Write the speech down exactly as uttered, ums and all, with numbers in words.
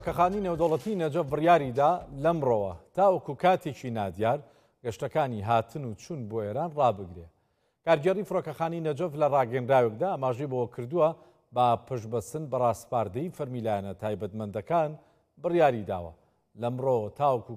کەخانی نێودەوڵەتی نەجەف بڕیاریدا لەمڕۆوە تاوەکو کاتێکی نادیار گەشتەکانی هاتن و چوون بۆ ئێران ڕابگرێ. کارگەری فڕۆکەخانی نەجەف لە ڕاگەیەنراوێکدا ئاماژەی بۆ کردووە با پشتبەستن بە ڕاستپاردەی فەرمیلایەنە تایبەتمەندەکان بڕیاری داوە. لەمڕۆ تاوەکو